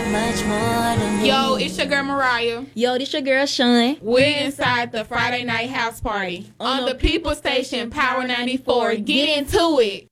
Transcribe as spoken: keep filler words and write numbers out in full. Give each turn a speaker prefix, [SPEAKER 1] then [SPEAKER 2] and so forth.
[SPEAKER 1] much more than me.
[SPEAKER 2] Yo, it's your girl Mariah.
[SPEAKER 3] Yo, this your girl Sean.
[SPEAKER 2] We're inside the Friday Night House Party on the People Station, Power ninety-four. Get into it.